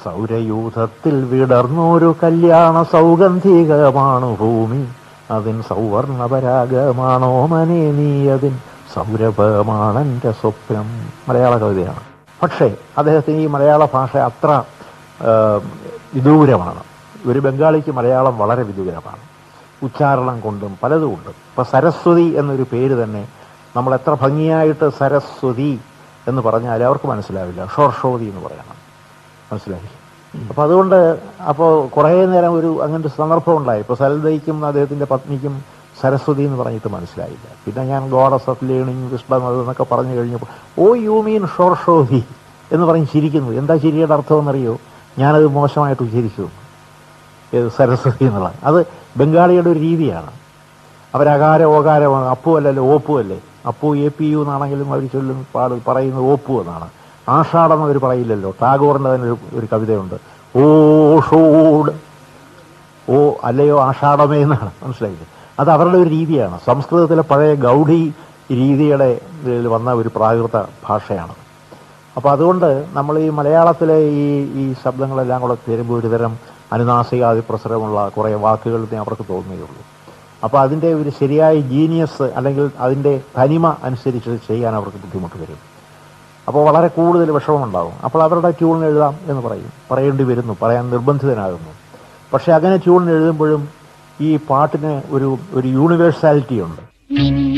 സൗരയൂഥത്തിൽ വിടർന്നൊരു കല്യാണ സൗഗന്ധികമാണു ഭൂമി, അതിൻ സൗവർണപരാഗമാണോ മനെ നീ, അതിൻ സൗരഭമാണെൻ്റെ സ്വപ്നം. മലയാള കവിതയാണ്. പക്ഷേ അദ്ദേഹത്തിന് ഈ മലയാള ഭാഷ അത്ര വിദൂരമാണ്. ഒരു ബംഗാളിക്ക് മലയാളം വളരെ വിദൂരമാണ്, ഉച്ചാരണം കൊണ്ടും പലതുകൊണ്ടും. ഇപ്പം സരസ്വതി എന്നൊരു പേര് തന്നെ നമ്മൾ എത്ര ഭംഗിയായിട്ട് സരസ്വതി എന്ന് പറഞ്ഞാൽ അവർക്ക് മനസ്സിലാവില്ല, ഷോർഷോതി എന്ന് പറയണം, മനസ്സിലായി. അപ്പം അതുകൊണ്ട് അപ്പോൾ കുറേ നേരം ഒരു അങ്ങനത്തെ സന്ദർഭം ഉണ്ടായി. ഇപ്പോൾ സലതയ്ക്കും അദ്ദേഹത്തിൻ്റെ പത്നിക്കും സരസ്വതി എന്ന് പറഞ്ഞിട്ട് മനസ്സിലായില്ല. പിന്നെ ഞാൻ ഗോഡസ് ഓഫ് ലേണിംഗ് വിസ്ഡം എന്നൊക്കെ പറഞ്ഞു കഴിഞ്ഞപ്പോൾ ഓ യു മീൻ ഷോർഷോതി എന്ന് പറഞ്ഞ് ചിരിക്കുന്നു. എന്താ ചിരിയുടെ അർത്ഥമെന്നറിയോ? ഞാനത് മോശമായിട്ട് ഉച്ചരിച്ചു, സരസ്വതി എന്നുള്ളത്. അത് ബംഗാളിയുടെ ഒരു രീതിയാണ്. അവരകാര ഓകാരമാണ്. അപ്പു അല്ലല്ലോ, ഓപ്പു അല്ലേ. അപ്പു APU എന്നാണെങ്കിലും അവർ പറയുന്നത് ഓപ്പു എന്നാണ്. ആഷാഢം അവർ പറയില്ലല്ലോ. ടാഗോറിൻ്റെ തന്നെ ഒരു കവിതയുണ്ട്, ഓ ഷോഡ്, ഓ അല്ലയോ ആഷാഢമേ എന്നാണ്, മനസ്സിലായില്ലേ. അത് അവരുടെ ഒരു രീതിയാണ്. സംസ്കൃതത്തിലെ പഴയ ഗൗഡി രീതിയുടെ വന്ന ഒരു പ്രാകൃത ഭാഷയാണ്. അപ്പോൾ അതുകൊണ്ട് നമ്മൾ ഈ മലയാളത്തിലെ ഈ ശബ്ദങ്ങളെല്ലാം കൂടെ ചേരുമ്പോൾ ഒരു തരം അനുനാസികാതിപ്രസരമുള്ള കുറേ വാക്കുകൾ അവർക്ക് തോന്നുകയുള്ളൂ. അപ്പോൾ അതിൻ്റെ ഒരു ശരിയായ ജീനിയസ് അല്ലെങ്കിൽ അതിൻ്റെ തനിമ അനുസരിച്ച് ചെയ്യാൻ അവർക്ക് ബുദ്ധിമുട്ട് വരും. അപ്പോൾ വളരെ കൂടുതൽ വിഷമമുണ്ടാകും. അപ്പോൾ അവരുടെ ട്യൂൺ എഴുതാം എന്ന് പറയേണ്ടി വരുന്നു, പറയാൻ നിർബന്ധിതനാകുന്നു. പക്ഷെ അങ്ങനെ ട്യൂൺ എഴുതുമ്പോഴും ഈ പാട്ടിന് ഒരു യൂണിവേഴ്സാലിറ്റി ഉണ്ട്.